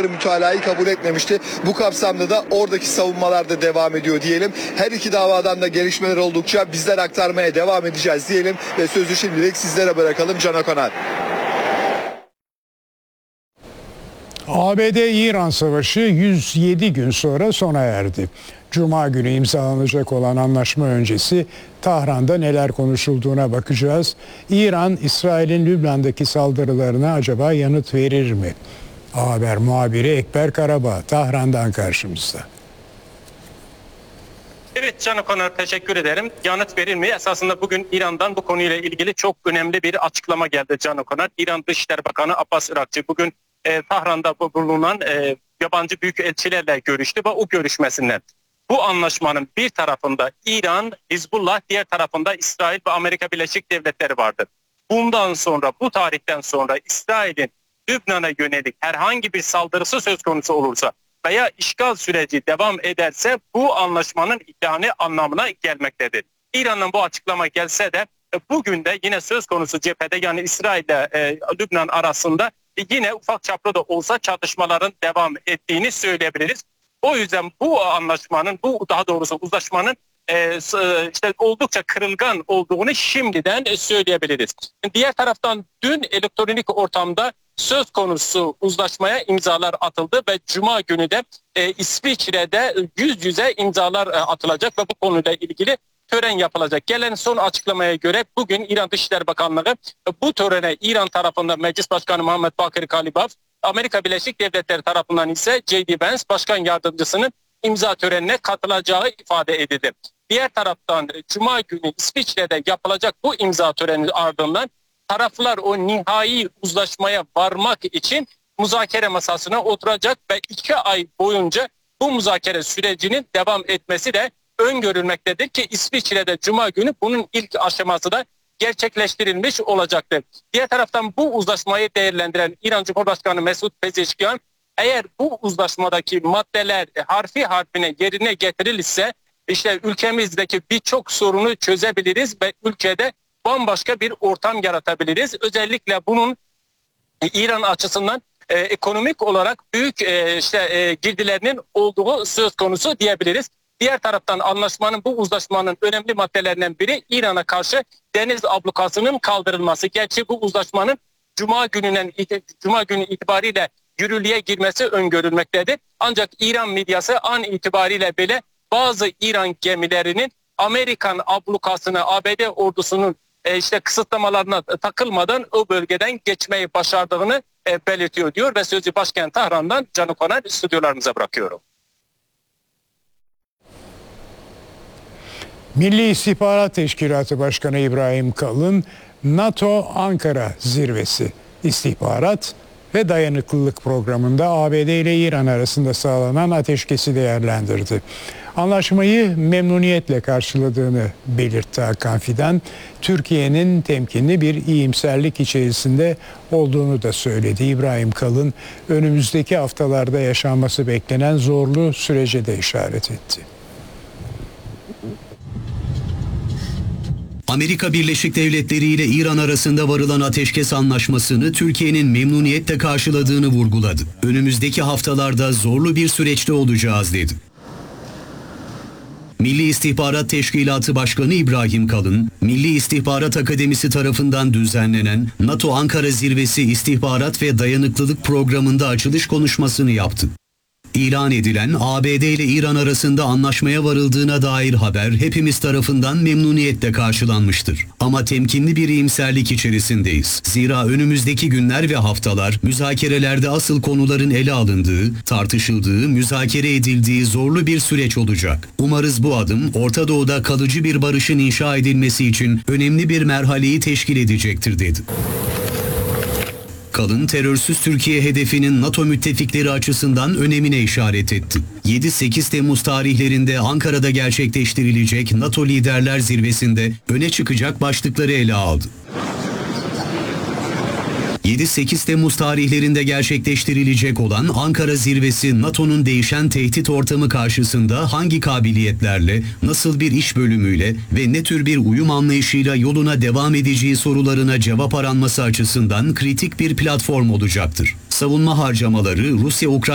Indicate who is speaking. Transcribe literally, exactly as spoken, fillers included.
Speaker 1: İsrail mütalayı kabul etmemişti. Bu kapsamda da oradaki savunmalar da devam ediyor diyelim. Her iki davadan da gelişmeler oldukça bizler aktarmaya devam edeceğiz diyelim ve sözü şimdilik sizlere bırakalım. Can Okanal.
Speaker 2: A B D-İran Savaşı yüz yedi gün sonra sona erdi. Cuma günü imzalanacak olan anlaşma öncesi Tahran'da neler konuşulduğuna bakacağız. İran, İsrail'in Lübnan'daki saldırılarına acaba yanıt verir mi? A Haber muhabiri Ekber Karabağ, Tahran'dan karşımızda.
Speaker 3: Evet Can Okan'a teşekkür ederim. Yanıt verir mi? Esasında bugün İran'dan bu konuyla ilgili çok önemli bir açıklama geldi Can Okan'a. İran Dışişleri Bakanı Abbas Irakçı bugün e, Tahran'da bulunan e, yabancı büyükelçilerle görüştü ve o görüşmesinden bu anlaşmanın bir tarafında İran, Hizbullah, diğer tarafında İsrail ve Amerika Birleşik Devletleri vardır. Bundan sonra, bu tarihten sonra İsrail'in Lübnan'a yönelik herhangi bir saldırısı söz konusu olursa veya işgal süreci devam ederse bu anlaşmanın ihlali anlamına gelmektedir. İran'dan bu açıklama gelse de bugün de yine söz konusu cephede, yani İsrail ile e, Lübnan arasında yine ufak çaplı da olsa çatışmaların devam ettiğini söyleyebiliriz. O yüzden bu anlaşmanın, bu daha doğrusu uzlaşmanın e, işte oldukça kırılgan olduğunu şimdiden söyleyebiliriz. Diğer taraftan dün elektronik ortamda söz konusu uzlaşmaya imzalar atıldı ve Cuma günü de e, İsviçre'de yüz yüze imzalar e, atılacak ve bu konuyla ilgili tören yapılacak. Gelen son açıklamaya göre bugün İran Dışişleri Bakanlığı e, bu törene İran tarafından Meclis Başkanı Muhammed Bakir Kalibaf, Amerika Birleşik Devletleri tarafından ise J D Vance Başkan Yardımcısının imza törenine katılacağı ifade edildi. Diğer taraftan Cuma günü İsviçre'de yapılacak bu imza töreni ardından taraflar o nihai uzlaşmaya varmak için müzakere masasına oturacak ve iki ay boyunca bu müzakere sürecinin devam etmesi de öngörülmektedir ki İsviçre'de Cuma günü bunun ilk aşaması da gerçekleştirilmiş olacaktır. Diğer taraftan bu uzlaşmayı değerlendiren İran Cumhurbaşkanı Mesut Pezeshkian, eğer bu uzlaşmadaki maddeler harfi harfine yerine getirilirse işte ülkemizdeki birçok sorunu çözebiliriz ve ülkede bambaşka bir ortam yaratabiliriz. Özellikle bunun İran açısından e, ekonomik olarak büyük e, işte e, girdilerinin olduğu söz konusu diyebiliriz. Diğer taraftan anlaşmanın, bu uzlaşmanın önemli maddelerinden biri İran'a karşı deniz ablukasının kaldırılması. Gerçi bu uzlaşmanın Cuma gününden Cuma günü itibariyle yürürlüğe girmesi öngörülmektedir. Ancak İran medyası an itibariyle bile bazı İran gemilerinin Amerikan ablukasını, A B D ordusunun e, işte kısıtlamalarına takılmadan o bölgeden geçmeyi başardığını e, belirtiyor diyor ve sözü başkent Tahran'dan Can Okan'a stüdyolarımıza bırakıyorum.
Speaker 2: Milli İstihbarat Teşkilatı Başkanı İbrahim Kalın, NATO Ankara Zirvesi istihbarat ve dayanıklılık programında A B D ile İran arasında sağlanan ateşkesi değerlendirdi. Anlaşmayı memnuniyetle karşıladığını belirtti Hakan Fidan, Türkiye'nin temkinli bir iyimserlik içerisinde olduğunu da söyledi. İbrahim Kalın, önümüzdeki haftalarda yaşanması beklenen zorlu sürece de işaret etti.
Speaker 4: Amerika Birleşik Devletleri ile İran arasında varılan ateşkes anlaşmasını Türkiye'nin memnuniyetle karşıladığını vurguladı. Önümüzdeki haftalarda zorlu bir süreçte olacağız dedi. Milli İstihbarat Teşkilatı Başkanı İbrahim Kalın, Milli İstihbarat Akademisi tarafından düzenlenen NATO Ankara Zirvesi İstihbarat ve Dayanıklılık Programı'nda açılış konuşmasını yaptı. İlan edilen A B D ile İran arasında anlaşmaya varıldığına dair haber hepimiz tarafından memnuniyetle karşılanmıştır. Ama temkinli bir iyimserlik içerisindeyiz. Zira önümüzdeki günler ve haftalar müzakerelerde asıl konuların ele alındığı, tartışıldığı, müzakere edildiği zorlu bir süreç olacak. Umarız bu adım Orta Doğu'da kalıcı bir barışın inşa edilmesi için önemli bir merhaleyi teşkil edecektir dedi. Kalın, terörsüz Türkiye hedefinin NATO müttefikleri açısından önemine işaret etti. yedi sekiz Temmuz tarihlerinde Ankara'da gerçekleştirilecek NATO Liderler Zirvesi'nde öne çıkacak başlıkları ele aldı. yedi sekiz Temmuz tarihlerinde gerçekleştirilecek olan Ankara Zirvesi, NATO'nun değişen tehdit ortamı karşısında hangi kabiliyetlerle, nasıl bir iş bölümüyle ve ne tür bir uyum anlayışıyla yoluna devam edeceği sorularına cevap aranması açısından kritik bir platform olacaktır. Savunma harcamaları Rusya-Ukrayna